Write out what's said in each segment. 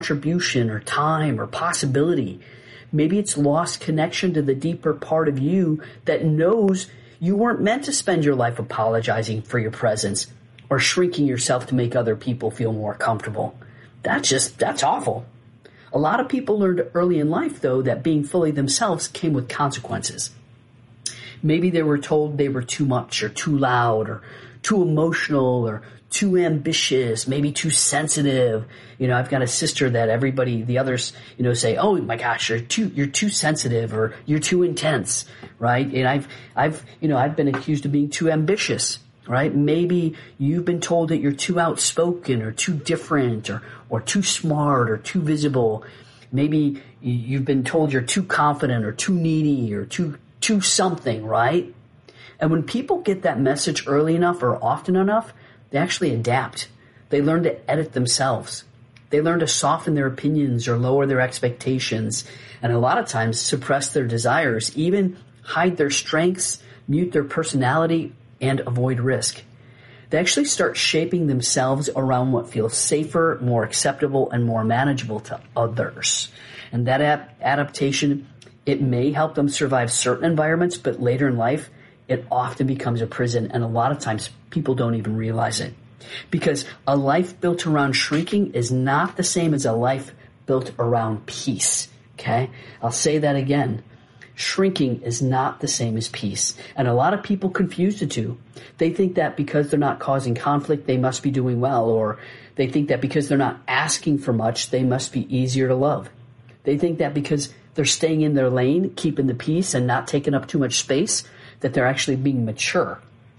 contribution or time or possibility. Maybe it's lost connection to the deeper part of you that knows you weren't meant to spend your life apologizing for your presence or shrinking yourself to make other people feel more comfortable. That's awful. A lot of people learned early in life, though, that being fully themselves came with consequences. Maybe they were told they were too much or too loud or too emotional or too ambitious, maybe too sensitive. I've got a sister that everybody, the others, say, "Oh my gosh, you're too sensitive," or "You're too intense," right? And I've been accused of being too ambitious, right? Maybe you've been told that you're too outspoken or too different or too smart or too visible. Maybe you've been told you're too confident or too needy or too something, right? And when people get that message early enough or often enough, they actually adapt. They learn to edit themselves. They learn to soften their opinions or lower their expectations, and a lot of times suppress their desires, even hide their strengths, mute their personality, and avoid risk. They actually start shaping themselves around what feels safer, more acceptable, and more manageable to others. And that adaptation, it may help them survive certain environments, but later in life, it often becomes a prison, and a lot of times people don't even realize it. Because a life built around shrinking is not the same as a life built around peace, okay? I'll say that again. Shrinking is not the same as peace, and a lot of people confuse the two. They think that because they're not causing conflict, they must be doing well, or they think that because they're not asking for much, they must be easier to love. They think that because they're staying in their lane, keeping the peace, and not taking up too much space, that they're actually being mature.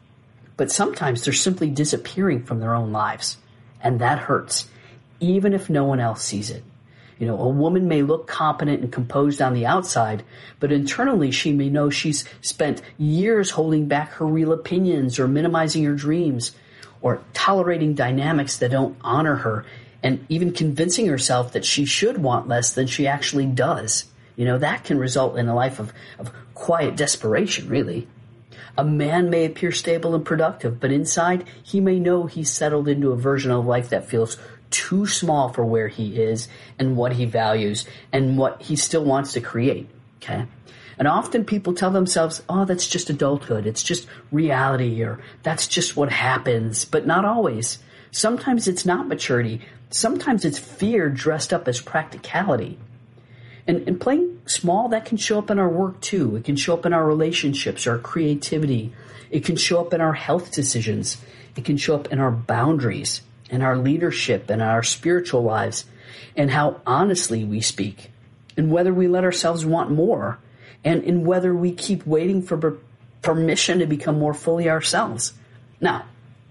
But sometimes they're simply disappearing from their own lives, and that hurts, even if no one else sees it. A woman may look competent and composed on the outside, but internally she may know she's spent years holding back her real opinions or minimizing her dreams or tolerating dynamics that don't honor her and even convincing herself that she should want less than she actually does. That can result in a life of quiet desperation, really. A man may appear stable and productive, but inside he may know he's settled into a version of life that feels too small for where he is and what he values and what he still wants to create, okay? And often people tell themselves, "Oh, that's just adulthood. It's just reality," or "That's just what happens," but not always. Sometimes it's not maturity. Sometimes it's fear dressed up as practicality. And playing small, that can show up in our work too. It can show up in our relationships, our creativity. It can show up in our health decisions. It can show up in our boundaries, in our leadership, and our spiritual lives, and how honestly we speak, and whether we let ourselves want more, and in whether we keep waiting for permission to become more fully ourselves. Now,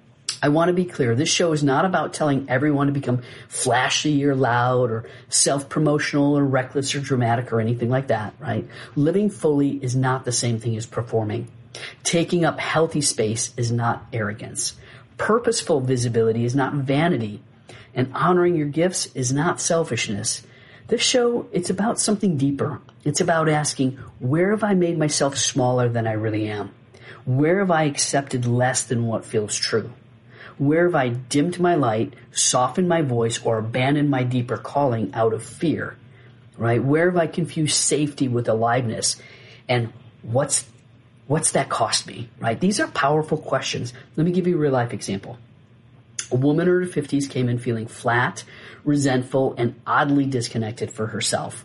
I want to be clear. This show is not about telling everyone to become flashy or loud or self-promotional or reckless or dramatic or anything like that, right? Living fully is not the same thing as performing. Taking up healthy space is not arrogance. Purposeful visibility is not vanity. And honoring your gifts is not selfishness. This show, it's about something deeper. It's about asking, where have I made myself smaller than I really am? Where have I accepted less than what feels true? Where have I dimmed my light, softened my voice, or abandoned my deeper calling out of fear? Right? Where have I confused safety with aliveness? And what's that cost me? Right? These are powerful questions. Let me give you a real life example. A woman in her 50s came in feeling flat, resentful, and oddly disconnected from herself.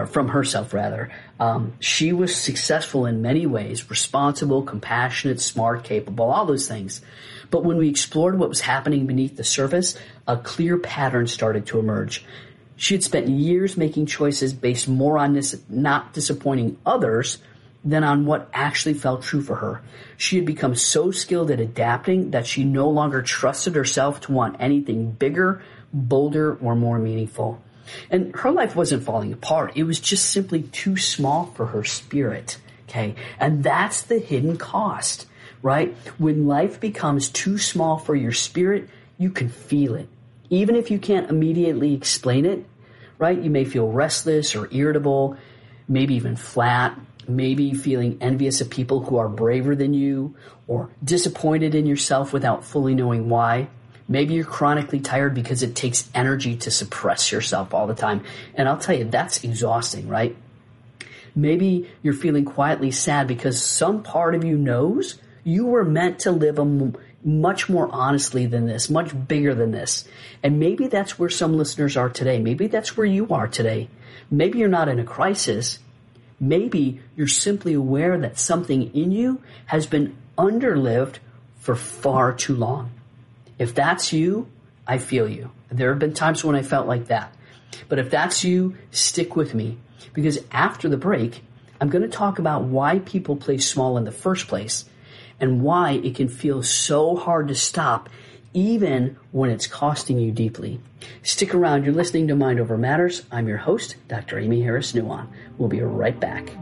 She was successful in many ways, responsible, compassionate, smart, capable, all those things. But when we explored what was happening beneath the surface, a clear pattern started to emerge. She had spent years making choices based more on not disappointing others than on what actually felt true for her. She had become so skilled at adapting that she no longer trusted herself to want anything bigger, bolder, or more meaningful. And her life wasn't falling apart. It was just simply too small for her spirit, okay? And that's the hidden cost, right? When life becomes too small for your spirit, you can feel it. Even if you can't immediately explain it, right? You may feel restless or irritable, maybe even flat, maybe feeling envious of people who are braver than you, or disappointed in yourself without fully knowing why. Maybe you're chronically tired because it takes energy to suppress yourself all the time. And I'll tell you, that's exhausting, right? Maybe you're feeling quietly sad because some part of you knows you were meant to live much more honestly than this, much bigger than this. And maybe that's where some listeners are today. Maybe that's where you are today. Maybe you're not in a crisis. Maybe you're simply aware that something in you has been underlived for far too long. If that's you, I feel you. There have been times when I felt like that. But if that's you, stick with me. Because after the break, I'm going to talk about why people play small in the first place and why it can feel so hard to stop even when it's costing you deeply. Stick around. You're listening to Mind Over Matters. I'm your host, Dr. Amy Harris Nuwan. We'll be right back.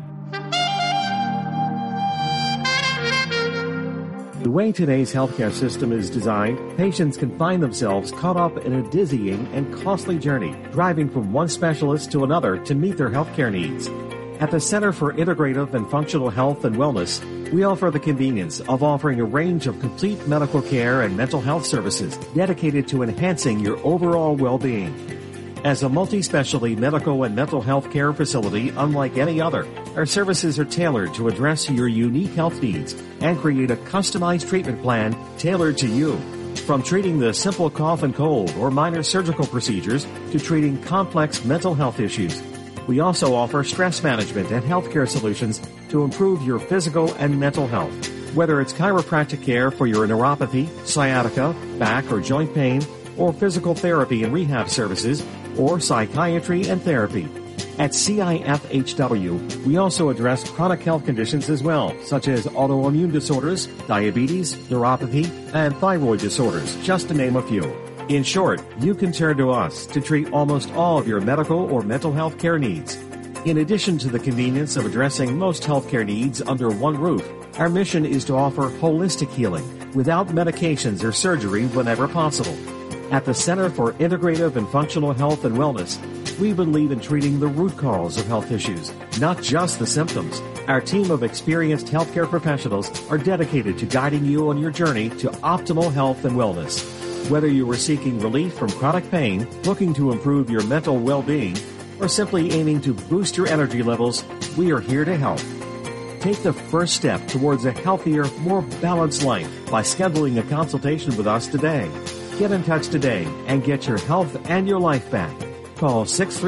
The way today's healthcare system is designed, patients can find themselves caught up in a dizzying and costly journey, driving from one specialist to another to meet their healthcare needs. At the Center for Integrative and Functional Health and Wellness, we offer the convenience of offering a range of complete medical care and mental health services dedicated to enhancing your overall well-being. As a multi-specialty medical and mental health care facility unlike any other, our services are tailored to address your unique health needs and create a customized treatment plan tailored to you. From treating the simple cough and cold or minor surgical procedures to treating complex mental health issues, we also offer stress management and healthcare solutions to improve your physical and mental health. Whether it's chiropractic care for your neuropathy, sciatica, back or joint pain, or physical therapy and rehab services, or psychiatry and therapy. At CIFHW, we also address chronic health conditions as well, such as autoimmune disorders, diabetes, neuropathy, and thyroid disorders, just to name a few. In short, you can turn to us to treat almost all of your medical or mental health care needs. In addition to the convenience of addressing most healthcare needs under one roof, our mission is to offer holistic healing without medications or surgery whenever possible. At the Center for Integrative and Functional Health and Wellness, we believe in treating the root cause of health issues, not just the symptoms. Our team of experienced healthcare professionals are dedicated to guiding you on your journey to optimal health and wellness. Whether you are seeking relief from chronic pain, looking to improve your mental well-being, or simply aiming to boost your energy levels, we are here to help. Take the first step towards a healthier, more balanced life by scheduling a consultation with us today. Get in touch today and get your health and your life back. Call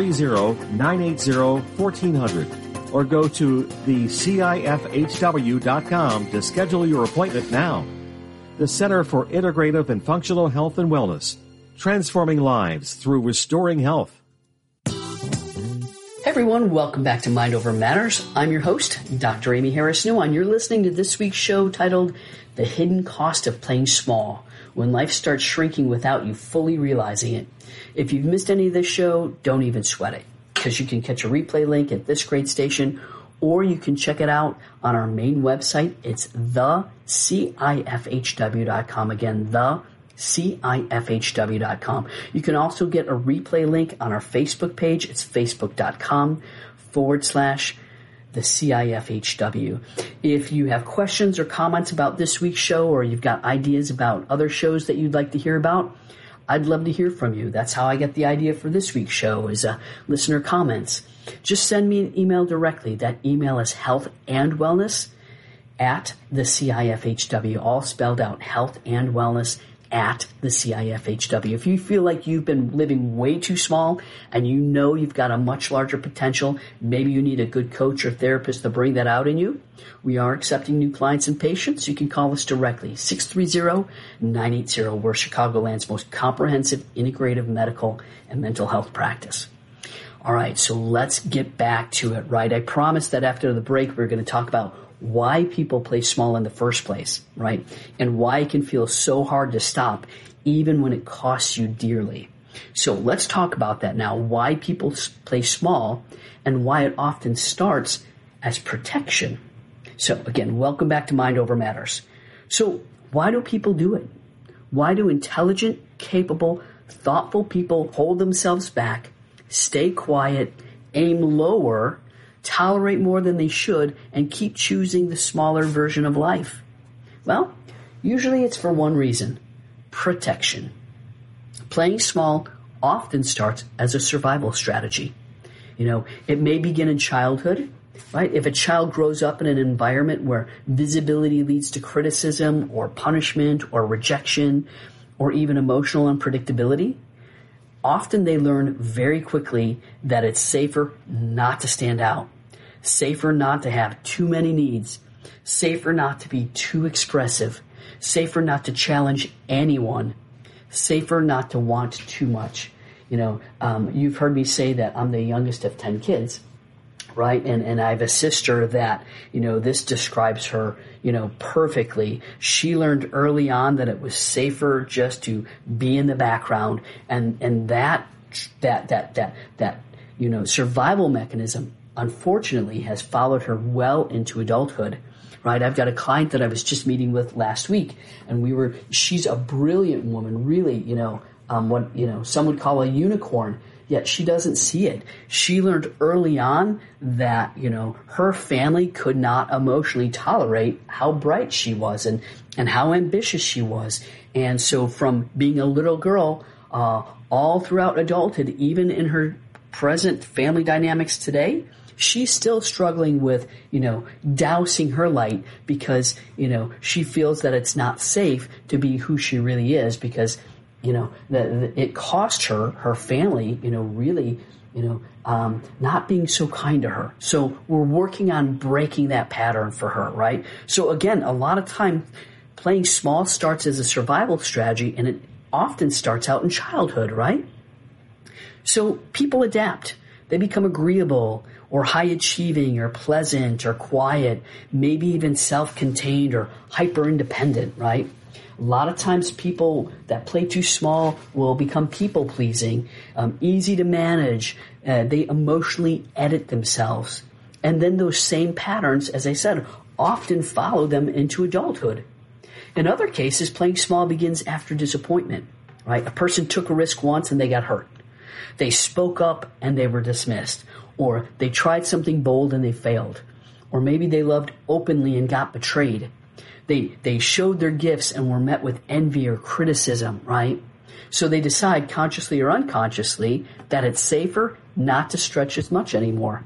630-980-1400 or go to thecifhw.com to schedule your appointment now. The Center for Integrative and Functional Health and Wellness, transforming lives through restoring health. Hey everyone, welcome back to Mind Over Matters. I'm your host, Dr. Amy Harris Nuwan. You're listening to this week's show titled The Hidden Cost of Playing Small, when life starts shrinking without you fully realizing it. If you've missed any of this show, don't even sweat it, because you can catch a replay link at this great station, or you can check it out on our main website. It's thecifhw.com. Again, thecifhw.com. You can also get a replay link on our Facebook page. It's facebook.com/the CIFHW. If you have questions or comments about this week's show, or you've got ideas about other shows that you'd like to hear about, I'd love to hear from you. That's how I get the idea for this week's show, is listener comments. Just send me an email directly. That email is healthandwellness@thecifhw, all spelled out, healthandwellness@thecifhw. If you feel like you've been living way too small and you know you've got a much larger potential, maybe you need a good coach or therapist to bring that out in you, we are accepting new clients and patients. You can call us directly, 630-980. We're Chicagoland's most comprehensive integrative medical and mental health practice. All right, so let's get back to it, right? I promised that after the break we're going to talk about why people play small in the first place, right? And why it can feel so hard to stop even when it costs you dearly. So let's talk about that now, why people play small and why it often starts as protection. So again, welcome back to Mind Over Matters. So why do people do it? Why do intelligent, capable, thoughtful people hold themselves back, stay quiet, aim lower, tolerate more than they should, and keep choosing the smaller version of life? Well, usually it's for one reason: protection. Playing small often starts as a survival strategy. It may begin in childhood, right? If a child grows up in an environment where visibility leads to criticism or punishment or rejection or even emotional unpredictability, often they learn very quickly that it's safer not to stand out, safer not to have too many needs, safer not to be too expressive, safer not to challenge anyone, safer not to want too much. You've heard me say that I'm the youngest of 10 kids, right? And I have a sister that, this describes her, perfectly. She learned early on that it was safer just to be in the background, and that survival mechanism, unfortunately, has followed her well into adulthood. Right, I've got a client that I was just meeting with last week, and she's a brilliant woman, really, what some would call a unicorn, yet she doesn't see it. She learned early on that, her family could not emotionally tolerate how bright she was and how ambitious she was. And so from being a little girl, all throughout adulthood, even in her present family dynamics today, she's still struggling with, dousing her light because, she feels that it's not safe to be who she really is because, it cost her family, really, not being so kind to her. So we're working on breaking that pattern for her, right? So again, a lot of time playing small starts as a survival strategy, and it often starts out in childhood, right? So people adapt. They become agreeable or high-achieving or pleasant or quiet, maybe even self-contained or hyper-independent, right? A lot of times people that play too small will become people-pleasing, easy to manage. They emotionally edit themselves. And then those same patterns, as I said, often follow them into adulthood. In other cases, playing small begins after disappointment, right? A person took a risk once and they got hurt. They spoke up and they were dismissed. Or they tried something bold and they failed. Or maybe they loved openly and got betrayed. They showed their gifts and were met with envy or criticism, right? So they decide consciously or unconsciously that it's safer not to stretch as much anymore.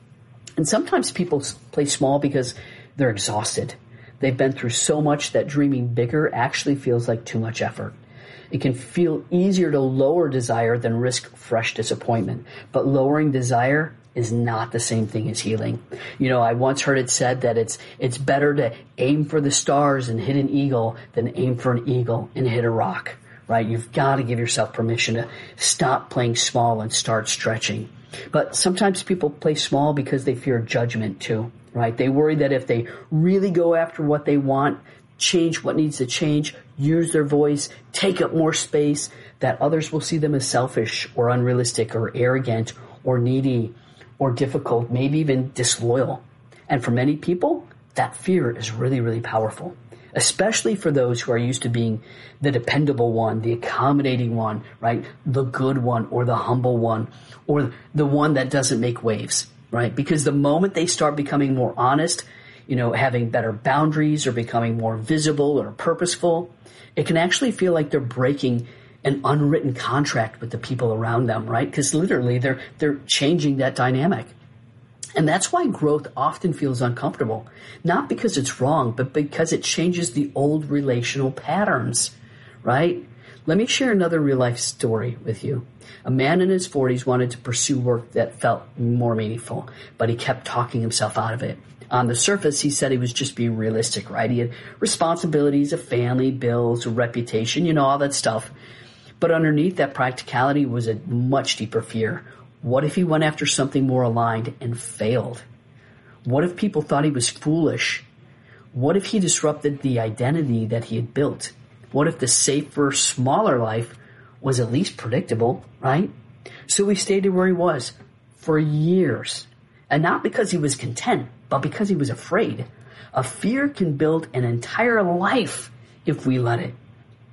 And sometimes people play small because they're exhausted. They've been through so much that dreaming bigger actually feels like too much effort. It can feel easier to lower desire than risk fresh disappointment. But lowering desire is not the same thing as healing. I once heard it said that it's better to aim for the stars and hit an eagle than aim for an eagle and hit a rock, right? You've got to give yourself permission to stop playing small and start stretching. But sometimes people play small because they fear judgment too, right? They worry that if they really go after what they want, change what needs to change, use their voice, take up more space, that others will see them as selfish or unrealistic or arrogant or needy or difficult, maybe even disloyal. And for many people, that fear is really, really powerful, especially for those who are used to being the dependable one, the accommodating one, right? The good one or the humble one or the one that doesn't make waves, right? Because the moment they start becoming more honest, having better boundaries or becoming more visible or purposeful, it can actually feel like they're breaking an unwritten contract with the people around them, right? Because literally they're changing that dynamic. And that's why growth often feels uncomfortable, not because it's wrong, but because it changes the old relational patterns, right? Let me share another real life story with you. A man in his 40s wanted to pursue work that felt more meaningful, but he kept talking himself out of it. On the surface, he said he was just being realistic, right? He had responsibilities, a family, bills, a reputation, all that stuff. But underneath that practicality was a much deeper fear. What if he went after something more aligned and failed? What if people thought he was foolish? What if he disrupted the identity that he had built? What if the safer, smaller life was at least predictable, right? So he stayed where he was for years. And not because he was content, but because he was afraid. A fear can build an entire life if we let it.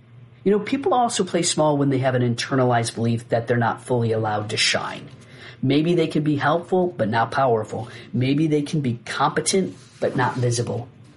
People also play small when they have an internalized belief that they're not fully allowed to shine. Maybe they can be helpful, but not powerful. Maybe they can be competent, but not visible.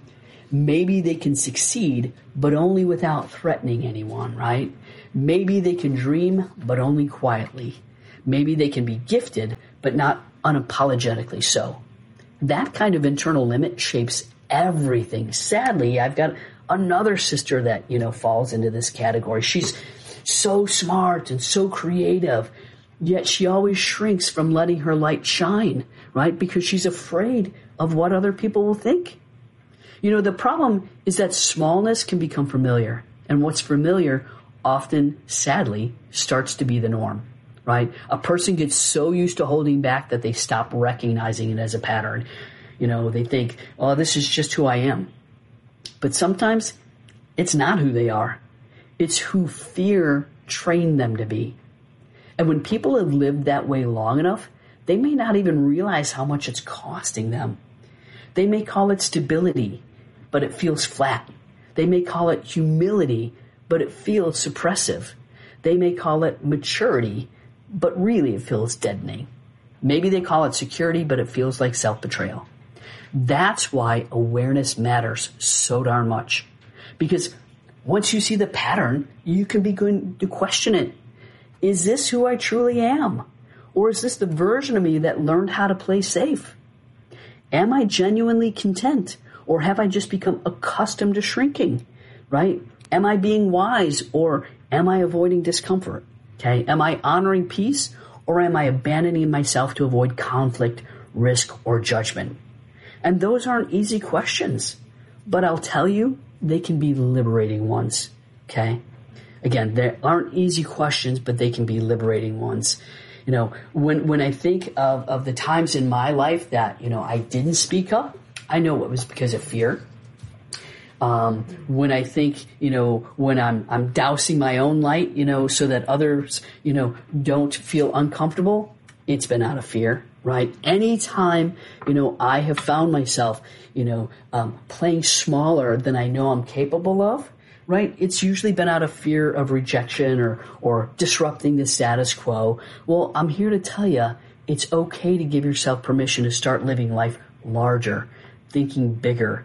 Maybe they can succeed, but only without threatening anyone, right? Maybe they can dream, but only quietly. Maybe they can be gifted, but not unapologetically so. That kind of internal limit shapes everything. Sadly, I've got another sister that, falls into this category. She's so smart and so creative, yet she always shrinks from letting her light shine, right? Because she's afraid of what other people will think. The problem is that smallness can become familiar, and what's familiar often, sadly, starts to be the norm, right? A person gets so used to holding back that they stop recognizing it as a pattern. They think, oh, this is just who I am. But sometimes it's not who they are. It's who fear trained them to be. And when people have lived that way long enough, they may not even realize how much it's costing them. They may call it stability, but it feels flat. They may call it humility, but it feels suppressive. They may call it maturity, but really it feels deadening. Maybe they call it security, but it feels like self-betrayal. That's why awareness matters so darn much. Because once you see the pattern, you can begin to question it. Is this who I truly am? Or is this the version of me that learned how to play safe? Am I genuinely content? Or have I just become accustomed to shrinking, right? Am I being wise, or am I avoiding discomfort? Okay. Am I honoring peace, or am I abandoning myself to avoid conflict, risk, or judgment? And those aren't easy questions, but I'll tell you, they can be liberating ones. Okay. Again, they aren't easy questions, but they can be liberating ones. When I think of the times in my life that, I didn't speak up, I know it was because of fear. When I think, when I'm dousing my own light, so that others, don't feel uncomfortable, it's been out of fear, right? Anytime, I have found myself, playing smaller than I know I'm capable of, right? It's usually been out of fear of rejection or disrupting the status quo. Well, I'm here to tell you, it's okay to give yourself permission to start living life larger, thinking bigger,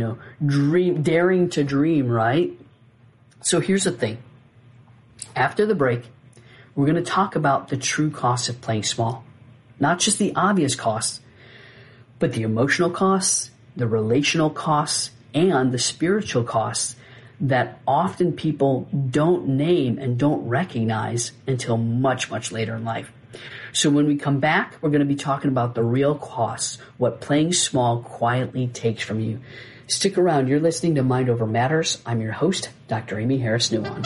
daring to dream, right? So here's the thing. After the break, we're going to talk about the true costs of playing small. Not just the obvious costs, but the emotional costs, the relational costs, and the spiritual costs that often people don't name and don't recognize until much, much later in life. So when we come back, we're going to be talking about the real costs, what playing small quietly takes from you. Stick around. You're listening to Mind Over Matters. I'm your host, Dr. Amy Harris-Nuon.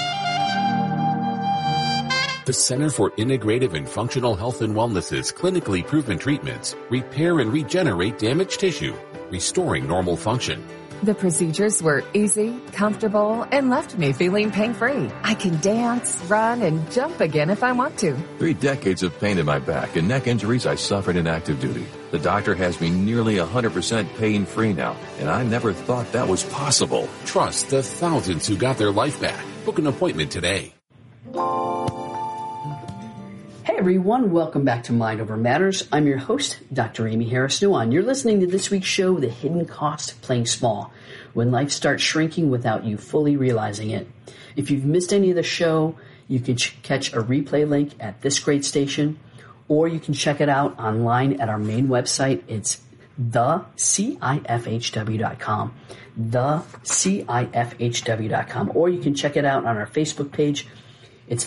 The Center for Integrative and Functional Health and Wellness's clinically proven treatments repair and regenerate damaged tissue, restoring normal function. The procedures were easy, comfortable, and left me feeling pain-free. I can dance, run, and jump again if I want to. 3 decades of pain in my back and neck injuries I suffered in active duty. The doctor has me nearly 100% pain-free now, and I never thought that was possible. Trust the thousands who got their life back. Book an appointment today. Hey everyone, welcome back to Mind Over Matters. I'm your host, Dr. Amy Harris-Nuon. You're listening to this week's show, The Hidden Cost of Playing Small, when life starts shrinking without you fully realizing it. If you've missed any of the show, you can catch a replay link at this great station, or you can check it out online at our main website. It's thecifhw.com, thecifhw.com, or you can check it out on our Facebook page. It's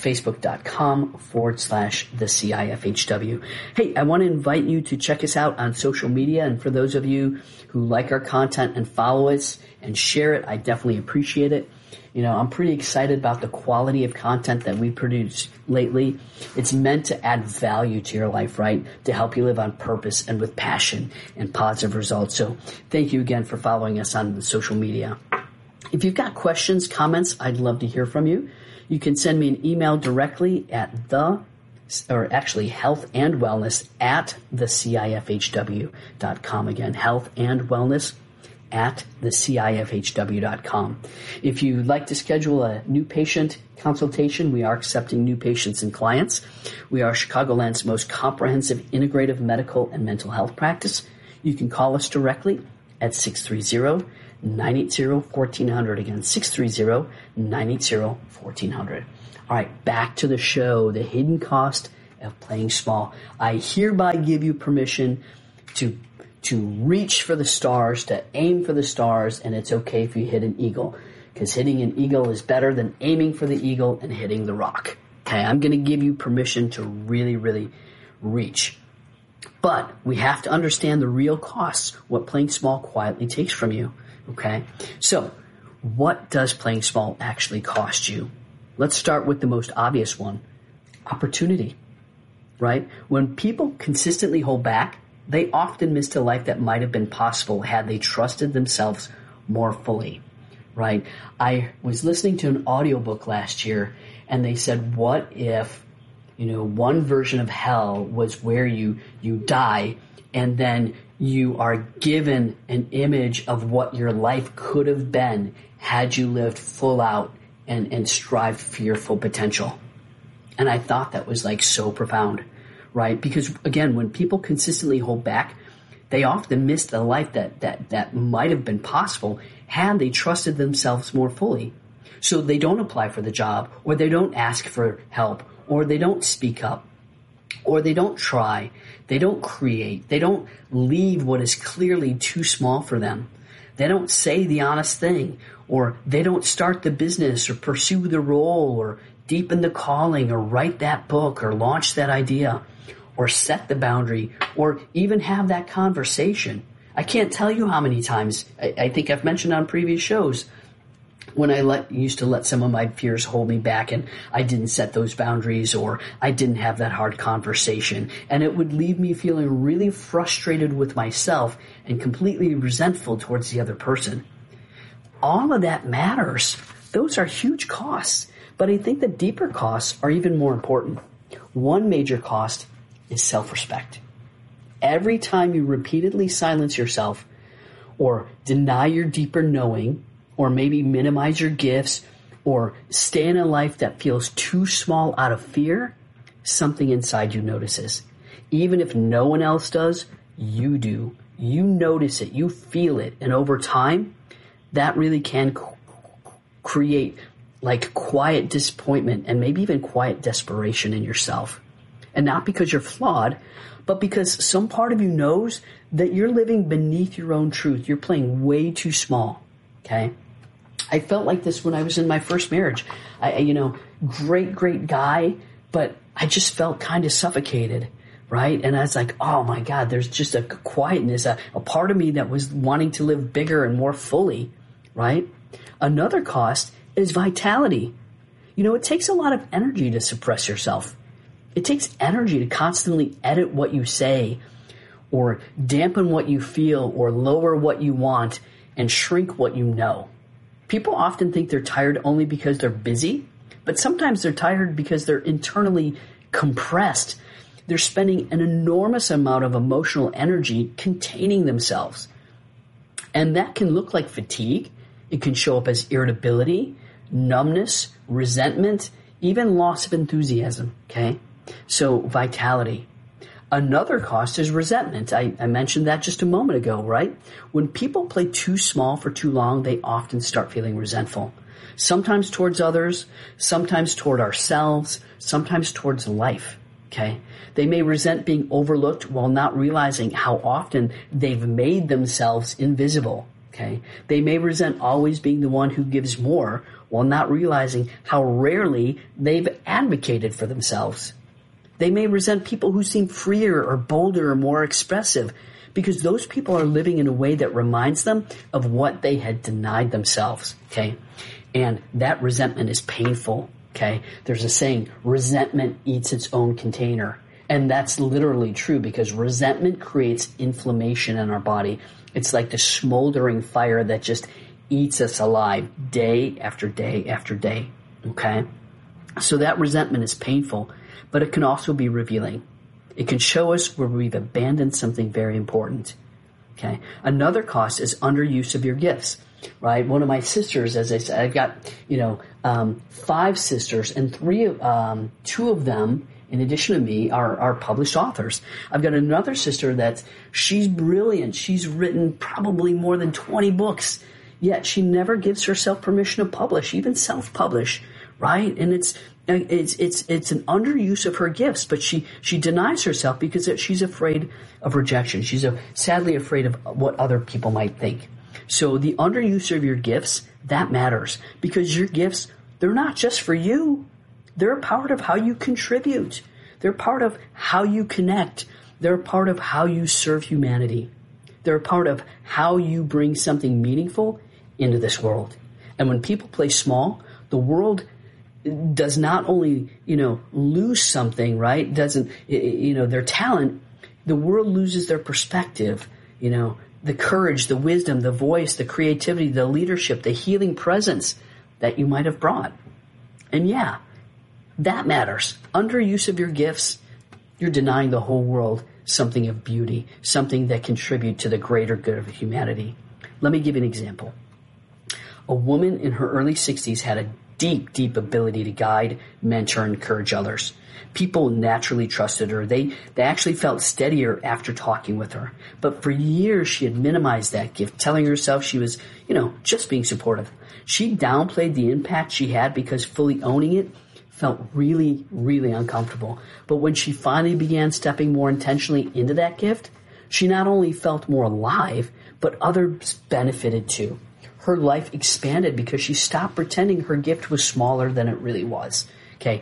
facebook.com/thecifhw. Hey, I want to invite you to check us out on social media. And for those of you who like our content and follow us and share it, I definitely appreciate it. I'm pretty excited about the quality of content that we produce lately. It's meant to add value to your life, right? To help you live on purpose and with passion and positive results. So thank you again for following us on social media. If you've got questions, comments, I'd love to hear from you. You can send me an email directly at health and wellness at thecifhw.com. Again, health and wellness at thecifhw.com. If you'd like to schedule a new patient consultation, we are accepting new patients and clients. We are Chicagoland's most comprehensive integrative medical and mental health practice. You can call us directly at 630-980-1400. Again, 630-980-1400. All right, back to the show, the hidden cost of playing small. I hereby give you permission to reach for the stars, to aim for the stars, and it's okay if you hit an eagle, because hitting an eagle is better than aiming for the eagle and hitting the rock. Okay, I'm going to give you permission to really, really reach. But we have to understand the real costs, what playing small quietly takes from you. Okay, so what does playing small actually cost you? Let's start with the most obvious one, opportunity, right? When people consistently hold back, they often miss a life that might have been possible had they trusted themselves more fully, right? I was listening to an audiobook last year, and they said, what if, one version of hell was where you die, and then you are given an image of what your life could have been had you lived full out and strived for your full potential. And I thought that was so profound, right? Because again, when people consistently hold back, they often miss the life that might have been possible had they trusted themselves more fully. So they don't apply for the job, or they don't ask for help, or they don't speak up, or they don't try, they don't create, they don't leave what is clearly too small for them. They don't say the honest thing, or they don't start the business or pursue the role or deepen the calling or write that book or launch that idea or set the boundary or even have that conversation. I can't tell you how many times, I think I've mentioned on previous shows, when I used to let some of my fears hold me back and I didn't set those boundaries or I didn't have that hard conversation, and it would leave me feeling really frustrated with myself and completely resentful towards the other person. All of that matters. Those are huge costs, but I think the deeper costs are even more important. One major cost is self-respect. Every time you repeatedly silence yourself or deny your deeper knowing, or maybe minimize your gifts, or stay in a life that feels too small out of fear, something inside you notices. Even if no one else does, you do. You notice it, you feel it, and over time, that really can create quiet disappointment and maybe even quiet desperation in yourself. And not because you're flawed, but because some part of you knows that you're living beneath your own truth. You're playing way too small, okay? I felt like this when I was in my first marriage. Great guy, but I just felt kind of suffocated, right? And I was like, oh my God, there's just a quietness, a part of me that was wanting to live bigger and more fully, right? Another cost is vitality. It takes a lot of energy to suppress yourself. It takes energy to constantly edit what you say or dampen what you feel or lower what you want and shrink what you know. People often think they're tired only because they're busy, but sometimes they're tired because they're internally compressed. They're spending an enormous amount of emotional energy containing themselves. And that can look like fatigue. It can show up as irritability, numbness, resentment, even loss of enthusiasm, okay? So vitality. Another cost is resentment. I mentioned that just a moment ago, right? When people play too small for too long, they often start feeling resentful. Sometimes towards others, sometimes toward ourselves, sometimes towards life, okay? They may resent being overlooked while not realizing how often they've made themselves invisible, okay? They may resent always being the one who gives more while not realizing how rarely they've advocated for themselves. They may resent people who seem freer or bolder or more expressive because those people are living in a way that reminds them of what they had denied themselves, okay? And that resentment is painful, okay? There's a saying, resentment eats its own container. And that's literally true because resentment creates inflammation in our body. It's like the smoldering fire that just eats us alive day after day after day, okay? So that resentment is painful, but it can also be revealing. It can show us where we've abandoned something very important, okay? Another cost is underuse of your gifts, right? One of my sisters, as I said, I've got, 5 sisters, and 2 of them in addition to me, are published authors. I've got another sister she's brilliant. She's written probably more than 20 books, yet she never gives herself permission to publish, even self-publish, right? And it's an underuse of her gifts, but she denies herself because she's afraid of rejection. She's sadly afraid of what other people might think. So the underuse of your gifts, that matters, because your gifts, they're not just for you. They're a part of how you contribute. They're part of how you connect. They're a part of how you serve humanity. They're a part of how you bring something meaningful into this world. And when people play small, the world does not only, lose something, right? Doesn't, their talent, the world loses their perspective, the courage, the wisdom, the voice, the creativity, the leadership, the healing presence that you might have brought. And yeah, that matters. Underuse of your gifts, you're denying the whole world something of beauty, something that contributes to the greater good of humanity. Let me give you an example. A woman in her early 60s had a deep ability to guide, mentor, and encourage others. People naturally trusted her. They actually felt steadier after talking with her. But for years, she had minimized that gift, telling herself she was, just being supportive. She downplayed the impact she had because fully owning it felt really, really uncomfortable. But when she finally began stepping more intentionally into that gift, she not only felt more alive, but others benefited too. Her life expanded because she stopped pretending her gift was smaller than it really was. Okay.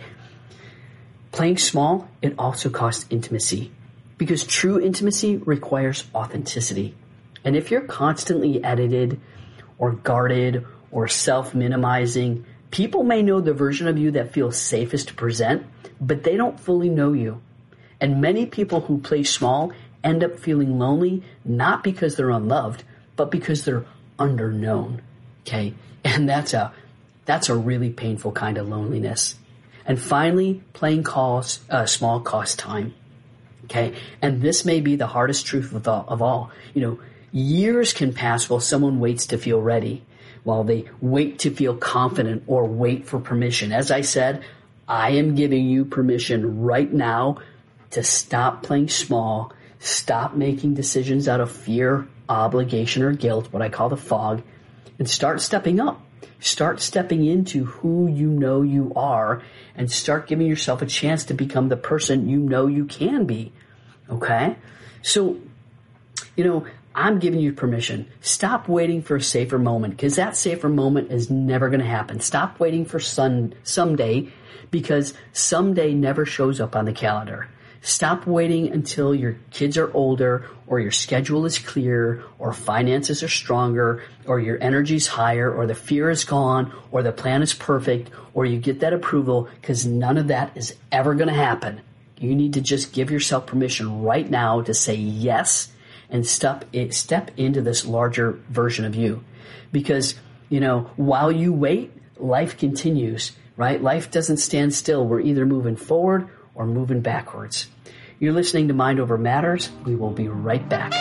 Playing small, it also costs intimacy, because true intimacy requires authenticity. And if you're constantly edited or guarded or self-minimizing, people may know the version of you that feels safest to present, but they don't fully know you. And many people who play small end up feeling lonely, not because they're unloved, but because they're underknown. Okay. And that's a really painful kind of loneliness. And finally, playing small costs time. Okay. And this may be the hardest truth of all. Years can pass while someone waits to feel ready, while they wait to feel confident or wait for permission. As I said, I am giving you permission right now to stop playing small, stop making decisions out of fear, obligation, or guilt, what I call the fog, and start stepping up. Start stepping into who you know you are, and start giving yourself a chance to become the person you know you can be. Okay? So, I'm giving you permission. Stop waiting for a safer moment, because that safer moment is never going to happen. Stop waiting for someday, because someday never shows up on the calendar. Stop waiting until your kids are older, or your schedule is clear, or finances are stronger, or your energy's higher, or the fear is gone, or the plan is perfect, or you get that approval, because none of that is ever going to happen. You need to just give yourself permission right now to say yes and step into this larger version of you. Because, while you wait, life continues, right? Life doesn't stand still. We're either moving forward or moving backwards. You're listening to Mind Over Matters. We will be right back.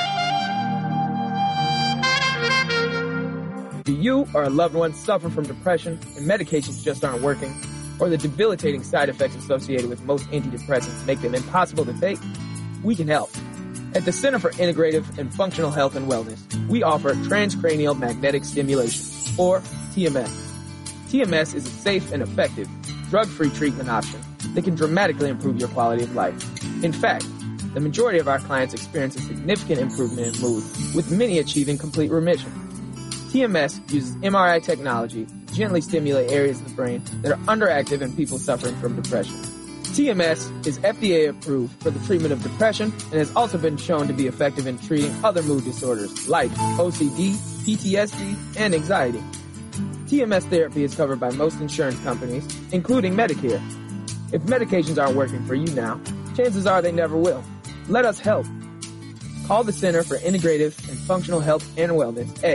Do you or a loved one suffer from depression and medications just aren't working? Or the debilitating side effects associated with most antidepressants make them impossible to take? We can help. At the Center for Integrative and Functional Health and Wellness, we offer transcranial magnetic stimulation, or TMS. TMS is a safe and effective, drug-free treatment option that can dramatically improve your quality of life. In fact, the majority of our clients experience a significant improvement in mood, with many achieving complete remission. TMS uses MRI technology to gently stimulate areas of the brain that are underactive in people suffering from depression. TMS is FDA approved for the treatment of depression and has also been shown to be effective in treating other mood disorders like OCD, PTSD, and anxiety. TMS therapy is covered by most insurance companies, including Medicare. If medications aren't working for you now, chances are they never will. Let us help. Call the Center for Integrative and Functional Health and Wellness at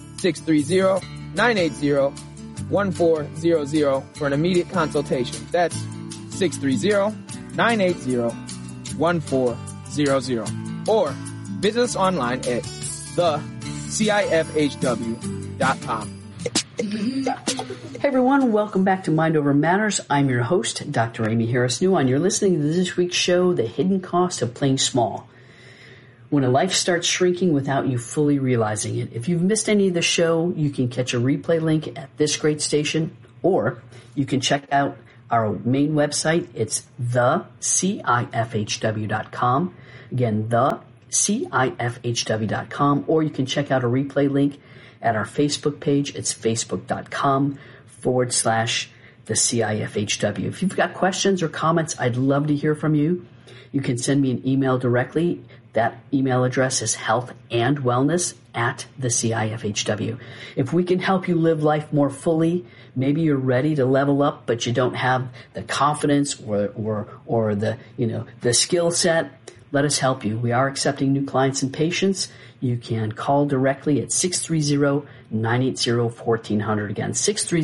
630-980-1400 for an immediate consultation. That's 630-980-1400. Or visit us online at thecifhw.com. Hey everyone, welcome back to Mind Over Matters. I'm your host, Dr. Amy Harris Nuwan. You're listening to this week's show, The Hidden Cost of Playing Small. When a life starts shrinking without you fully realizing it. If you've missed any of the show, you can catch a replay link at this great station, or you can check out our main website. It's thecifhw.com. Again, thecifhw.com, or you can check out a replay link at our Facebook page. It's facebook.com/thecifhw. If you've got questions or comments, I'd love to hear from you. You can send me an email directly. That email address is healthandwellness@thecifhw. If we can help you live life more fully, maybe you're ready to level up, but you don't have the confidence or the skill set, let us help you. We are accepting new clients and patients. You can call directly at 630-980-1400. Again,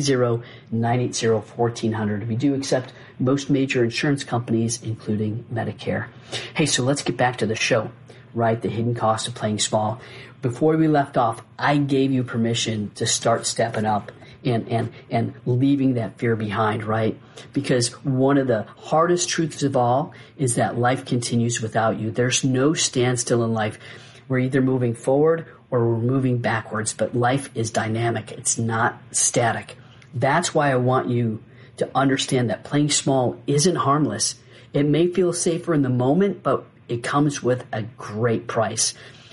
630-980-1400. We do accept most major insurance companies, including Medicare. Hey, so let's get back to the show, right? The hidden cost of playing small. Before we left off, I gave you permission to start stepping up and leaving that fear behind, right? Because one of the hardest truths of all is that life continues without you. There's no standstill in life. We're either moving forward or we're moving backwards, but life is dynamic. It's not static. That's why I want you to understand that playing small isn't harmless. It may feel safer in the moment, but it comes with a great price.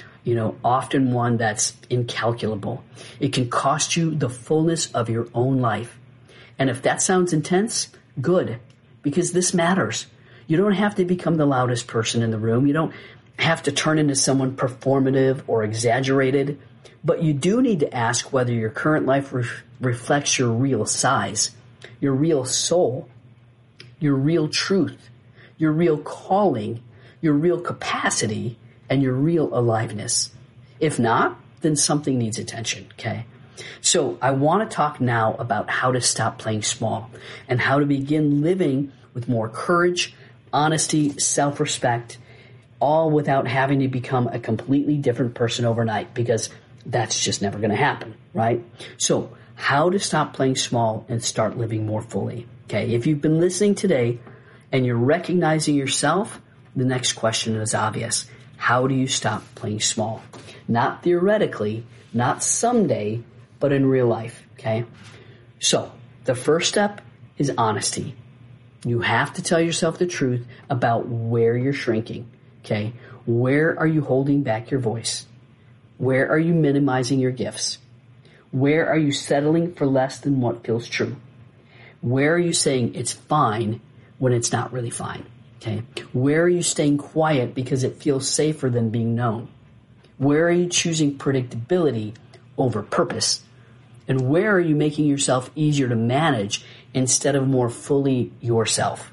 Often one that's incalculable. It can cost you the fullness of your own life. And if that sounds intense, good, because this matters. You don't have to become the loudest person in the room. You don't have to turn into someone performative or exaggerated, but you do need to ask whether your current life reflects your real size, your real soul, your real truth, your real calling, your real capacity, and your real aliveness. If not, then something needs attention, okay? So I want to talk now about how to stop playing small and how to begin living with more courage, honesty, self-respect, all without having to become a completely different person overnight, because that's just never going to happen, right? So how to stop playing small and start living more fully, okay? If you've been listening today and you're recognizing yourself, the next question is obvious. How do you stop playing small? Not theoretically, not someday, but in real life, okay? So the first step is honesty. You have to tell yourself the truth about where you're shrinking, okay? Where are you holding back your voice? Where are you minimizing your gifts? Where are you settling for less than what feels true? Where are you saying it's fine when it's not really fine? Okay. Where are you staying quiet because it feels safer than being known? Where are you choosing predictability over purpose? And where are you making yourself easier to manage instead of more fully yourself?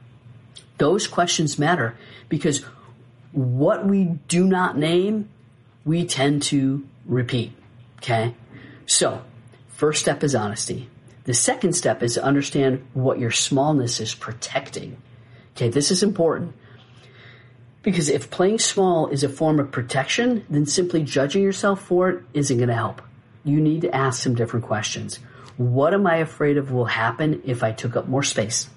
Those questions matter because what we do not name, we tend to repeat. Okay. So first step is honesty. The second step is to understand what your smallness is protecting. Okay, this is important because if playing small is a form of protection, then simply judging yourself for it isn't going to help. You need to ask some different questions. What am I afraid of will happen if I took up more space?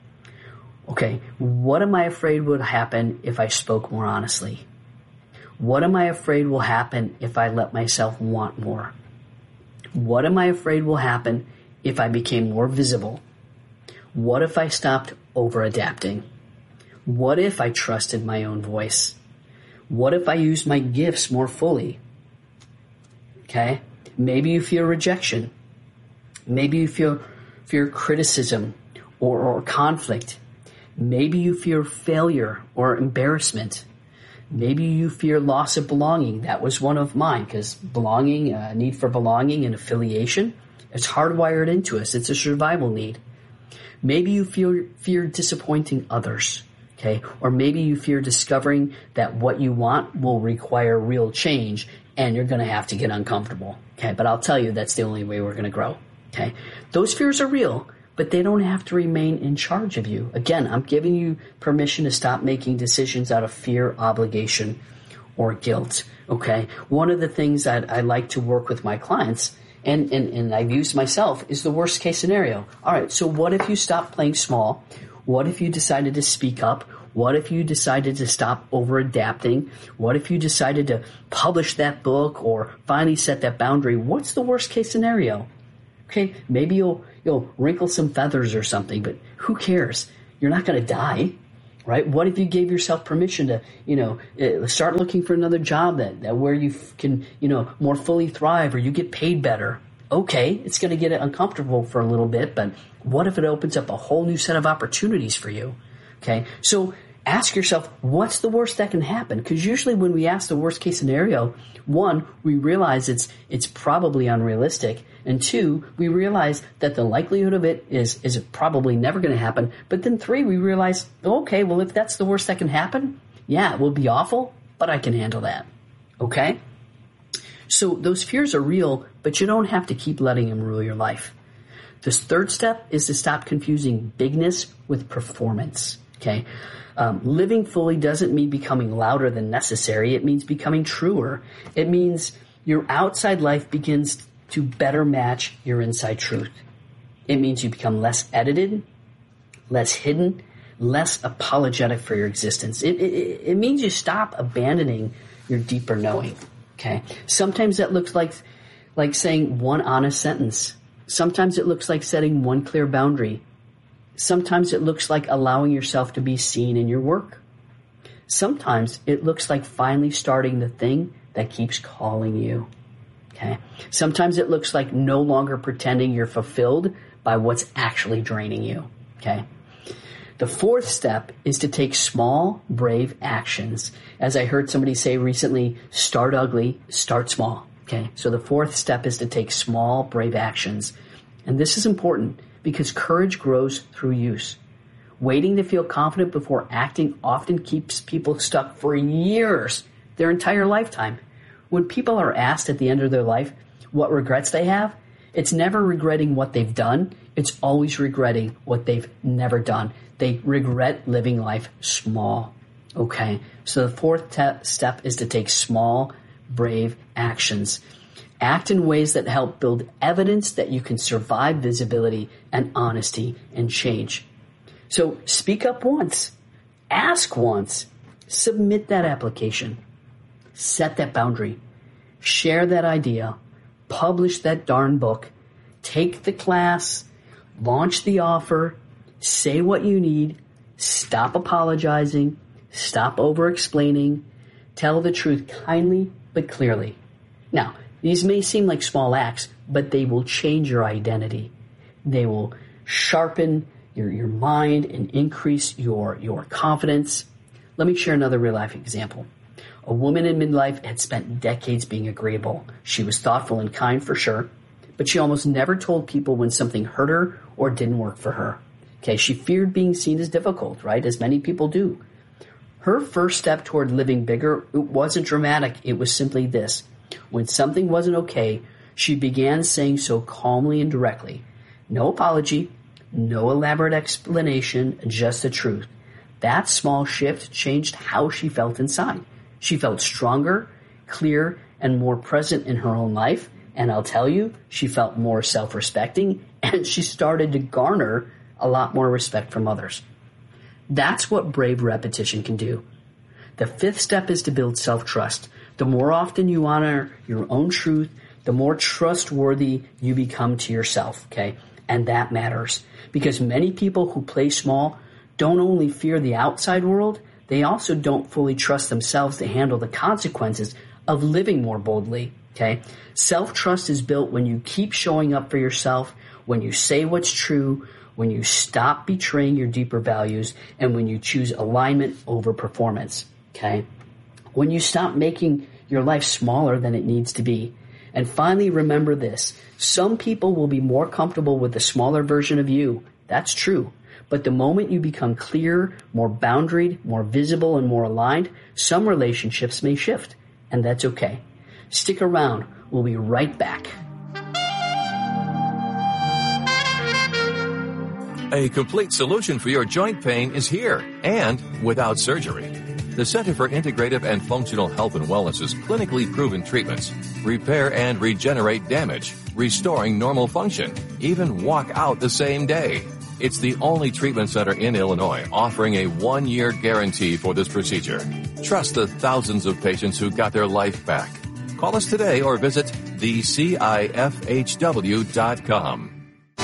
Okay, what am I afraid would happen if I spoke more honestly? What am I afraid will happen if I let myself want more? What am I afraid will happen if I became more visible? What if I stopped over-adapting? What if I trusted my own voice? What if I used my gifts more fully? Okay? Maybe you fear rejection. Maybe you fear criticism or conflict. Maybe you fear failure or embarrassment. Maybe you fear loss of belonging. That was one of mine, because belonging, need for belonging and affiliation, it's hardwired into us. It's a survival need. Maybe you fear disappointing others, okay? Or maybe you fear discovering that what you want will require real change and you're going to have to get uncomfortable, okay? But I'll tell you, that's the only way we're going to grow, okay? Those fears are real, but they don't have to remain in charge of you. Again, I'm giving you permission to stop making decisions out of fear, obligation, or guilt, okay? One of the things that I like to work with my clients and I've used myself, is the worst case scenario. All right, so what if you stopped playing small? What if you decided to speak up? What if you decided to stop over-adapting? What if you decided to publish that book or finally set that boundary? What's the worst case scenario? Okay, maybe you'll wrinkle some feathers or something, but who cares? You're not going to die, right? What if you gave yourself permission to, start looking for another job that where you can, more fully thrive, or you get paid better? Okay, it's going to get uncomfortable for a little bit, but what if it opens up a whole new set of opportunities for you? Okay, so ask yourself, what's the worst that can happen? Because usually when we ask the worst case scenario, one, we realize it's probably unrealistic, and two, we realize that the likelihood of it is probably never going to happen. But then three, we realize, okay, well, if that's the worst that can happen, yeah, it will be awful, but I can handle that. Okay? So those fears are real, but you don't have to keep letting them rule your life. This third step is to stop confusing bigness with performance. Okay? Living fully doesn't mean becoming louder than necessary. It means becoming truer. It means your outside life begins to better match your inside truth. It means you become less edited, less hidden, less apologetic for your existence. It means you stop abandoning your deeper knowing. Okay? Sometimes that looks like saying one honest sentence. Sometimes it looks like setting one clear boundary. Sometimes it looks like allowing yourself to be seen in your work. Sometimes it looks like finally starting the thing that keeps calling you. Okay? Sometimes it looks like no longer pretending you're fulfilled by what's actually draining you. Okay? The fourth step is to take small, brave actions. As I heard somebody say recently, start ugly, start small. Okay? So the fourth step is to take small, brave actions. And this is important because courage grows through use. Waiting to feel confident before acting often keeps people stuck for years, their entire lifetime. When people are asked at the end of their life what regrets they have, it's never regretting what they've done. It's always regretting what they've never done. They regret living life small. Okay? So the fourth step is to take small, brave actions. Act in ways that help build evidence that you can survive visibility and honesty and change. So speak up once, ask once, submit that application, set that boundary, share that idea, publish that darn book, take the class, launch the offer, say what you need, stop apologizing, stop over-explaining, tell the truth kindly but clearly. Now, these may seem like small acts, but they will change your identity. They will sharpen your mind and increase your confidence. Let me share another real-life example. A woman in midlife had spent decades being agreeable. She was thoughtful and kind for sure, but she almost never told people when something hurt her or didn't work for her. Okay, she feared being seen as difficult, right, as many people do. Her first step toward living bigger, it wasn't dramatic. It was simply this. When something wasn't okay, she began saying so calmly and directly. No apology, no elaborate explanation, just the truth. That small shift changed how she felt inside. She felt stronger, clear, and more present in her own life. And I'll tell you, she felt more self-respecting, and she started to garner a lot more respect from others. That's what brave repetition can do. The fifth step is to build self-trust. The more often you honor your own truth, the more trustworthy you become to yourself, okay? And that matters because many people who play small don't only fear the outside world, they also don't fully trust themselves to handle the consequences of living more boldly, okay? Self-trust is built when you keep showing up for yourself, when you say what's true, when you stop betraying your deeper values, and when you choose alignment over performance, okay? When you stop making your life smaller than it needs to be. And finally, remember this. Some people will be more comfortable with the smaller version of you. That's true. But the moment you become clear, more boundaried, more visible, and more aligned, some relationships may shift. And that's okay. Stick around. We'll be right back. A complete solution for your joint pain is here and without surgery. The Center for Integrative and Functional Health and Wellness's clinically proven treatments repair and regenerate damage, restoring normal function, even walk out the same day. It's the only treatment center in Illinois offering a 1-year guarantee for this procedure. Trust the thousands of patients who got their life back. Call us today or visit thecifhw.com.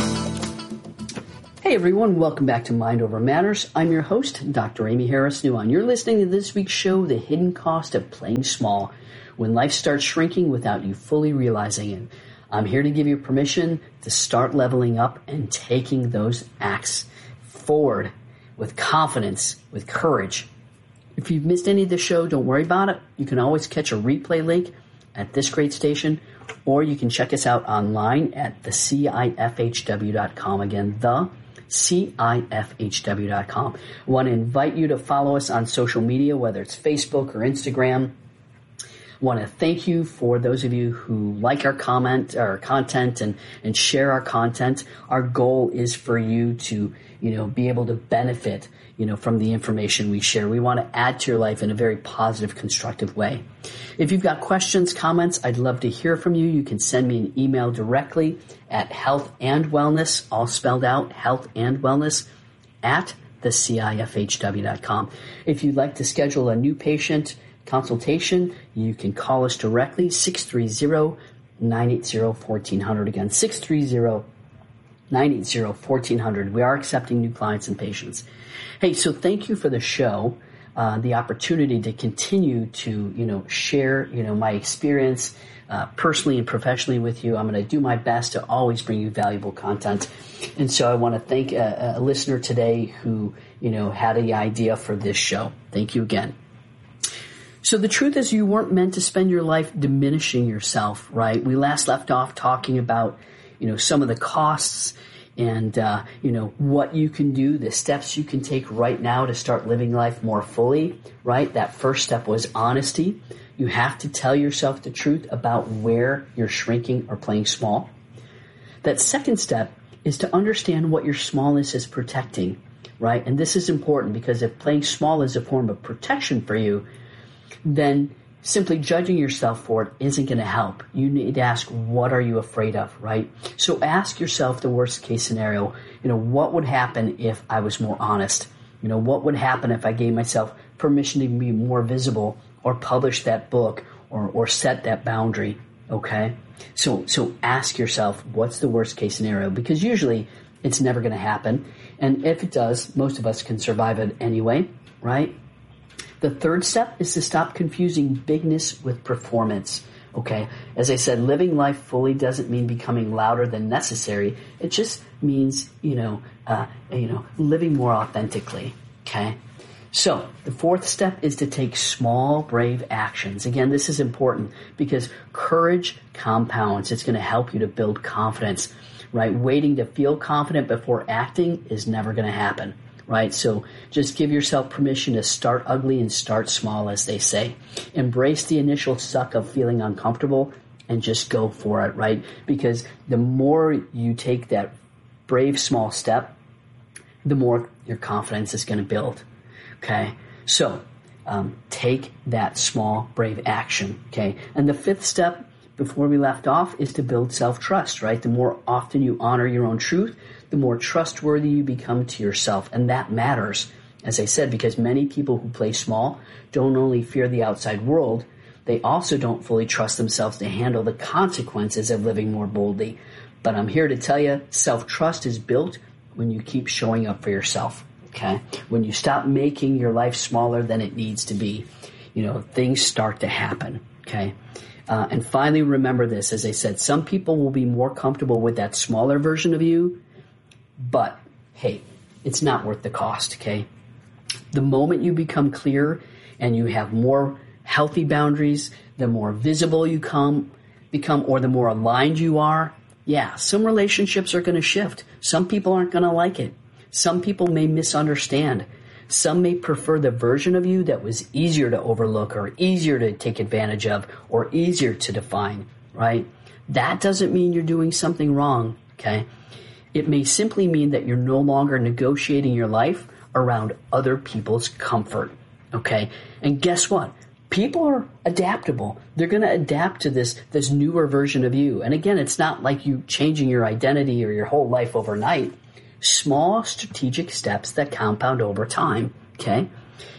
Hey everyone, welcome back to Mind Over Matters. I'm your host, Dr. Amy Harris-Nuon. You're listening to this week's show, The Hidden Cost of Playing Small, when life starts shrinking without you fully realizing it. I'm here to give you permission to start leveling up and taking those acts forward with confidence, with courage. If you've missed any of the show, don't worry about it. You can always catch a replay link at this great station, or you can check us out online at thecifhw.com. Again, thecifhw.com. I want to invite you to follow us on social media, whether it's Facebook or Instagram. I want to thank you for those of you who like our content and share our content. Our goal is for you to, be able to benefit, from the information we share. We want to add to your life in a very positive, constructive way. If you've got questions, comments, I'd love to hear from you. You can send me an email directly at healthandwellness, all spelled out, healthandwellness at thecifhw.com. If you'd like to schedule a new patient consultation, you can call us directly, 630-980-1400. Again, 630-980-1400. We are accepting new clients and patients. Hey, so thank you for the show, the opportunity to continue to, share, my experience personally and professionally with you. I'm going to do my best to always bring you valuable content. And so I want to thank a listener today who, had the idea for this show. Thank you again. So the truth is you weren't meant to spend your life diminishing yourself, right? We last left off talking about, some of the costs and, what you can do, the steps you can take right now to start living life more fully, right? That first step was honesty. You have to tell yourself the truth about where you're shrinking or playing small. That second step is to understand what your smallness is protecting, right? And this is important because if playing small is a form of protection for you, then simply judging yourself for it isn't going to help. You need to ask, what are you afraid of, right? So ask yourself the worst case scenario. What would happen if I was more honest? What would happen if I gave myself permission to be more visible or publish that book or set that boundary, okay? So ask yourself, what's the worst case scenario? Because usually it's never going to happen. And if it does, most of us can survive it anyway, right? The third step is to stop confusing bigness with performance, okay? As I said, living life fully doesn't mean becoming louder than necessary. It just means, living more authentically, okay? So the fourth step is to take small, brave actions. Again, this is important because courage compounds. It's going to help you to build confidence, right? Waiting to feel confident before acting is never going to happen. Right? So just give yourself permission to start ugly and start small, as they say. Embrace the initial suck of feeling uncomfortable and just go for it, right? Because the more you take that brave small step, the more your confidence is going to build. Okay? So take that small, brave action. Okay? And the fifth step before we left off is to build self-trust, right? The more often you honor your own truth, the more trustworthy you become to yourself. And that matters, as I said, because many people who play small don't only fear the outside world, they also don't fully trust themselves to handle the consequences of living more boldly. But I'm here to tell you, self-trust is built when you keep showing up for yourself, okay? When you stop making your life smaller than it needs to be, things start to happen, okay? And finally, remember this, as I said, some people will be more comfortable with that smaller version of you, but, hey, it's not worth the cost, okay? The moment you become clear and you have more healthy boundaries, the more visible you become, or the more aligned you are, some relationships are going to shift. Some people aren't going to like it. Some people may misunderstand. Some may prefer the version of you that was easier to overlook or easier to take advantage of or easier to define, right? That doesn't mean you're doing something wrong, okay? It may simply mean that you're no longer negotiating your life around other people's comfort, Okay. And guess what? People are adaptable. They're going to adapt to this newer version of you. And again, it's not like you changing your identity or your whole life overnight. Small strategic steps that compound over time. Okay.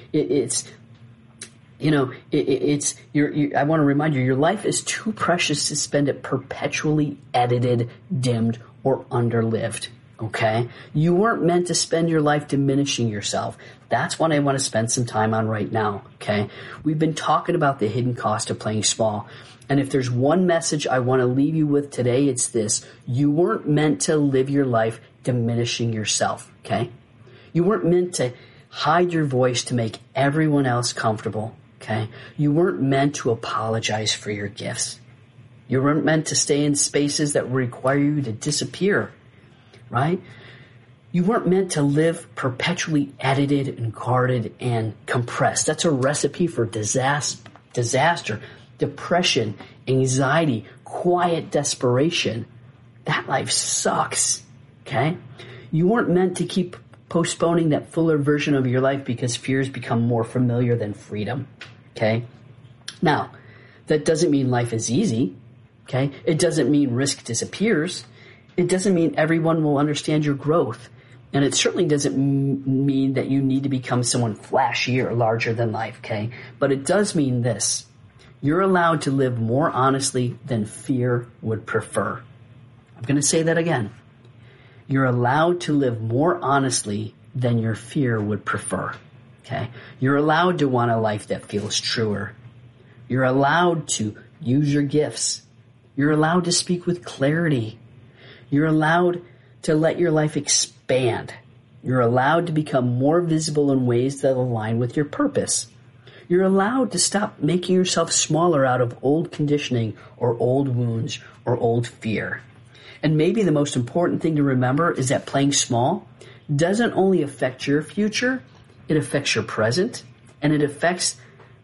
I want to remind you, your life is too precious to spend it perpetually edited, dimmed, or underlived. Okay? You weren't meant to spend your life diminishing yourself. That's what I want to spend some time on right now. Okay? We've been talking about the hidden cost of playing small. And if there's one message I want to leave you with today, it's this. You weren't meant to live your life diminishing yourself. Okay? You weren't meant to hide your voice to make everyone else comfortable. Okay? You weren't meant to apologize for your gifts. You weren't meant to stay in spaces that require you to disappear. Right? You weren't meant to live perpetually edited and guarded and compressed. That's a recipe for disaster, depression, anxiety, quiet desperation. That life sucks. Okay? You weren't meant to keep postponing that fuller version of your life because fears become more familiar than freedom. Okay? Now, that doesn't mean life is easy. Okay? It doesn't mean risk disappears. It doesn't mean everyone will understand your growth. And it certainly doesn't mean that you need to become someone flashy or larger than life, okay? But it does mean this. You're allowed to live more honestly than fear would prefer. I'm going to say that again. You're allowed to live more honestly than your fear would prefer, okay? You're allowed to want a life that feels truer. You're allowed to use your gifts. You're allowed to speak with clarity. You're allowed to let your life expand. You're allowed to become more visible in ways that align with your purpose. You're allowed to stop making yourself smaller out of old conditioning or old wounds or old fear. And maybe the most important thing to remember is that playing small doesn't only affect your future, it affects your present, and it affects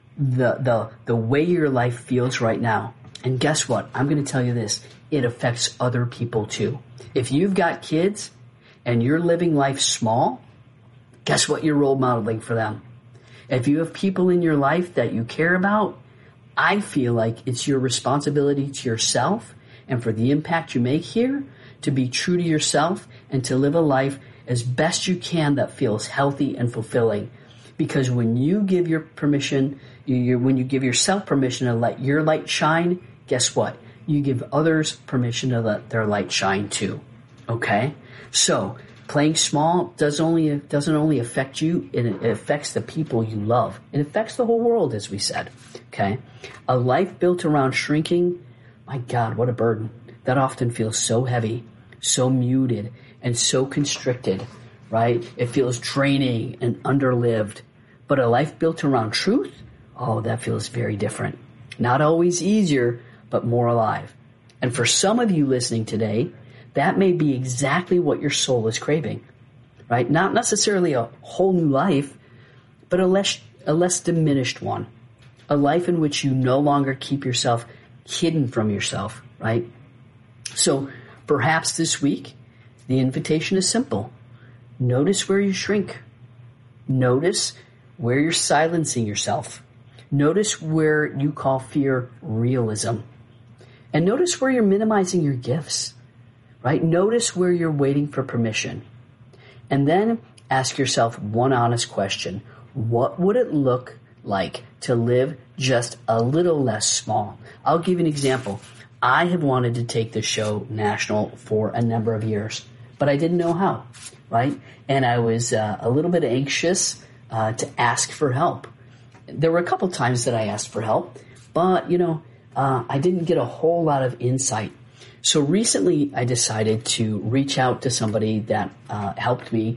the way your life feels right now. And guess what? I'm going to tell you this. It affects other people too. If you've got kids and you're living life small, guess what you're role modeling for them? If you have people in your life that you care about, I feel like it's your responsibility to yourself and for the impact you make here to be true to yourself and to live a life as best you can that feels healthy and fulfilling. Because when you give your permission, when you give yourself permission to let your light shine, guess what? You give others permission to let their light shine too. Okay? So, playing small doesn't only affect you, it affects the people you love. It affects the whole world, as we said. Okay? A life built around shrinking, my God, what a burden. That often feels so heavy, so muted, and so constricted, right? It feels draining and underlived. But a life built around truth, oh, that feels very different. Not always easier, but more alive. And for some of you listening today, that may be exactly what your soul is craving, right? Not necessarily a whole new life, but a less diminished one. A life in which you no longer keep yourself hidden from yourself, right? So perhaps this week, the invitation is simple. Notice where you shrink. Notice where you're silencing yourself. Notice where you call fear realism. And notice where you're minimizing your gifts, right? Notice where you're waiting for permission. And then ask yourself one honest question. What would it look like to live just a little less small? I'll give you an example. I have wanted to take this show national for a number of years, but I didn't know how, right? And I was a little bit anxious to ask for help. There were a couple times that I asked for help, but, I didn't get a whole lot of insight. So recently I decided to reach out to somebody that helped me,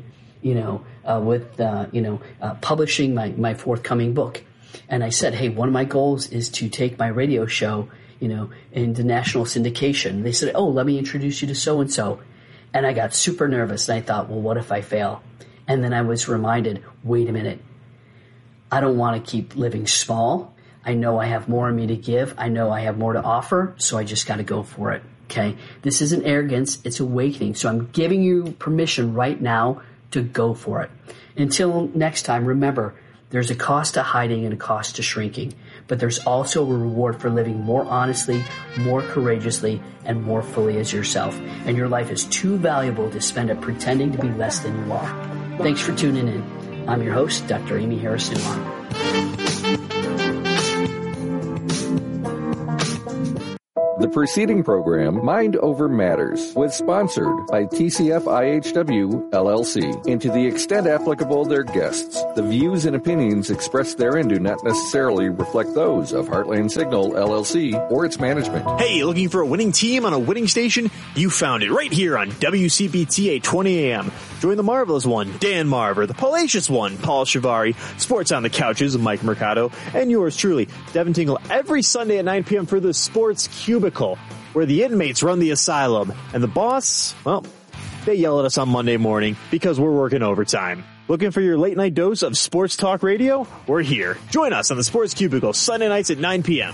with publishing my forthcoming book. And I said, hey, one of my goals is to take my radio show, into national syndication. They said, oh, let me introduce you to so-and-so. And I got super nervous, and I thought, well, what if I fail? And then I was reminded, wait a minute. I don't want to keep living small. I know I have more in me to give. I know I have more to offer, so I just got to go for it, okay? This isn't arrogance. It's awakening. So I'm giving you permission right now to go for it. Until next time, remember, There's a cost to hiding and a cost to shrinking, but there's also a reward for living more honestly, more courageously, and more fully as yourself. And your life is too valuable to spend it pretending to be less than you are. Thanks for tuning in. I'm your host, Dr. Amy Harris Nuwan. The preceding program, Mind Over Matters, was sponsored by TCF IHW, LLC, and to the extent applicable, their guests. The views and opinions expressed therein do not necessarily reflect those of Heartland Signal, LLC, or its management. Hey, looking for a winning team on a winning station? You found it right here on WCPT 820 AM. Join the marvelous one, Dan Marver, the palacious one, Paul Shivari, Sports on the Couches, Mike Mercado, and yours truly, Devin Tingle, every Sunday at 9 p.m. for the Sports Cubicle, where the inmates run the asylum, and the boss, well, they yell at us on Monday morning because we're working overtime. Looking for your late night dose of sports talk radio? We're here. Join us on the Sports Cubicle Sunday nights at 9 p.m.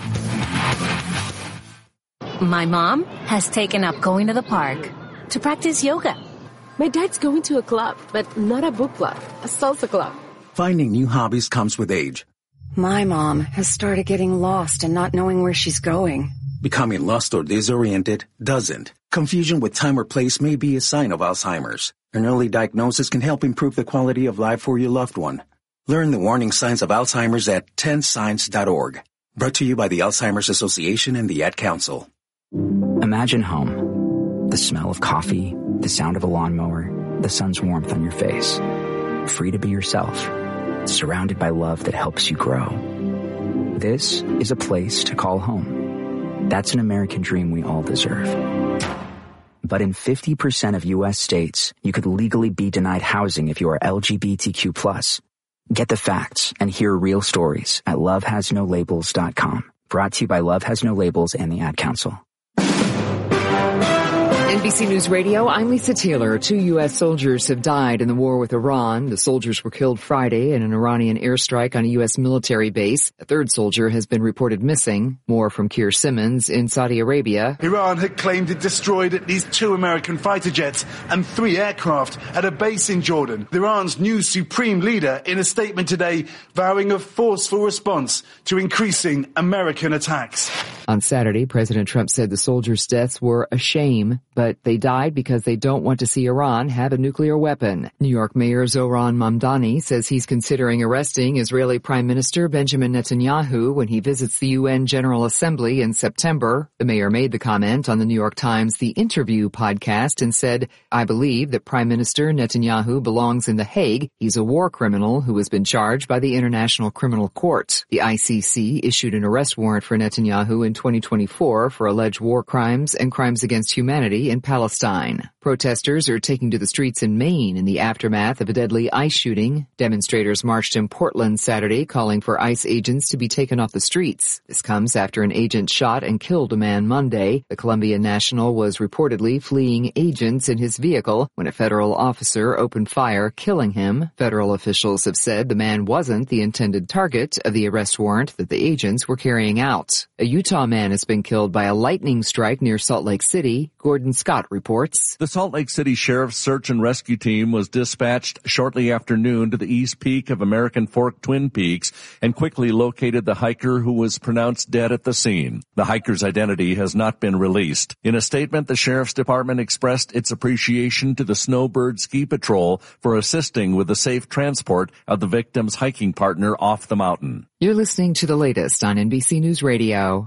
My mom has taken up going to the park to practice yoga. My dad's going to a club, but not a book club, a salsa club. Finding new hobbies comes with age. My mom has started getting lost and not knowing where she's going. Becoming lost or disoriented doesn't. Confusion with time or place may be a sign of Alzheimer's. An early diagnosis can help improve the quality of life for your loved one. Learn the warning signs of Alzheimer's at 10signs.org. Brought to you by the Alzheimer's Association and the Ad Council. Imagine home. The smell of coffee, the sound of a lawnmower, the sun's warmth on your face. Free to be yourself. Surrounded by love that helps you grow. This is a place to call home. That's an American dream we all deserve. But in 50% of U.S. states, you could legally be denied housing if you are LGBTQ+. Get the facts and hear real stories at lovehasnolabels.com. Brought to you by Love Has No Labels and the Ad Council. NBC News Radio, I'm Lisa Taylor. 2 U.S. soldiers have died in the war with Iran. The soldiers were killed Friday in an Iranian airstrike on a U.S. military base. A third soldier has been reported missing. More from Keir Simmons in Saudi Arabia. Iran had claimed it destroyed at least 2 American fighter jets and 3 aircraft at a base in Jordan. Iran's new supreme leader in a statement today vowing a forceful response to increasing American attacks. On Saturday, President Trump said the soldiers' deaths were a shame, but they died because they don't want to see Iran have a nuclear weapon. New York Mayor Zohran Mamdani says he's considering arresting Israeli Prime Minister Benjamin Netanyahu when he visits the UN General Assembly in September. The mayor made the comment on the New York Times The Interview podcast and said, "I believe that Prime Minister Netanyahu belongs in The Hague. He's a war criminal who has been charged by the International Criminal Court." The ICC issued an arrest warrant for Netanyahu in 2024 for alleged war crimes and crimes against humanity in Palestine. Protesters are taking to the streets in Maine in the aftermath of a deadly ICE shooting. Demonstrators marched in Portland Saturday calling for ICE agents to be taken off the streets. This comes after an agent shot and killed a man Monday. The Colombian national was reportedly fleeing agents in his vehicle when a federal officer opened fire, killing him. Federal officials have said the man wasn't the intended target of the arrest warrant that the agents were carrying out. A Utah man has been killed by a lightning strike near Salt Lake City. Gordon Scott reports. The Salt Lake City Sheriff's Search and Rescue Team was dispatched shortly after noon to the east peak of American Fork Twin Peaks and quickly located the hiker who was pronounced dead at the scene. The hiker's identity has not been released. In a statement, the Sheriff's Department expressed its appreciation to the Snowbird Ski Patrol for assisting with the safe transport of the victim's hiking partner off the mountain. You're listening to the latest on NBC News Radio.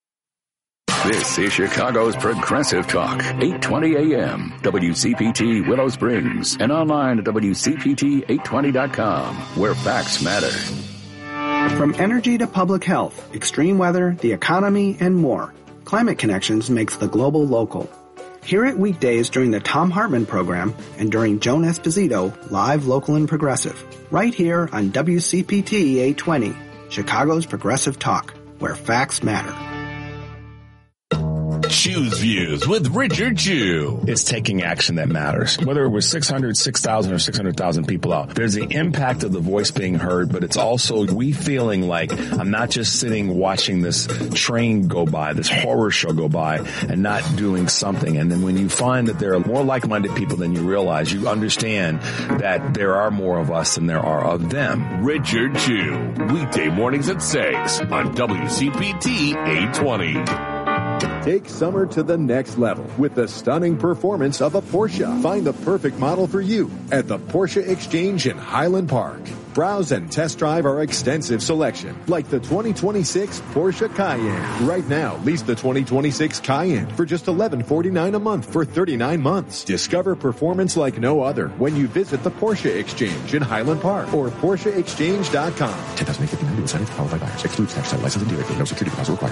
This is Chicago's Progressive Talk, 820 AM, WCPT Willow Springs, and online at WCPT820.com, where facts matter. From energy to public health, extreme weather, the economy, and more, Climate Connections makes the global local. Hear it weekdays during the Thom Hartmann program and during Joan Esposito, live, local, and progressive, right here on WCPT 820, Chicago's Progressive Talk, where facts matter. Choose Views with Richard Chu. It's taking action that matters. Whether it was 600, 6,000, or 600,000 people out, there's the impact of the voice being heard, but it's also we feeling like I'm not just sitting watching this train go by, this horror show go by, and not doing something. And then when you find that there are more like-minded people than you realize, you understand that there are more of us than there are of them. Richard Chu, weekday mornings at 6 on WCPT 820. Take summer to the next level with the stunning performance of a Porsche. Find the perfect model for you at the Porsche Exchange in Highland Park. Browse and test drive our extensive selection, like the 2026 Porsche Cayenne. Right now, lease the 2026 Cayenne for just $1149 a month for 39 months. Discover performance like no other when you visit the Porsche Exchange in Highland Park or PorscheExchange.com. 10,059 new incentive for qualified buyers. Excludes tax, license, and dealer fee. No security deposit required.